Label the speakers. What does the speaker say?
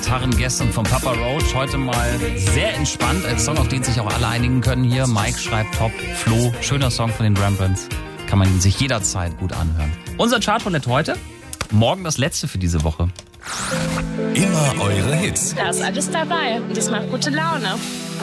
Speaker 1: Gitarren gestern von Papa Roach. Heute mal sehr entspannt. Ein Song, auf den sich auch alle einigen können hier. Mike schreibt top. Flo, schöner Song von den Rembrandts. Kann man sich jederzeit gut anhören. Unser Chartroulette heute. Morgen das letzte für diese Woche.
Speaker 2: Immer eure Hits.
Speaker 3: Da ist alles dabei und das macht gute Laune.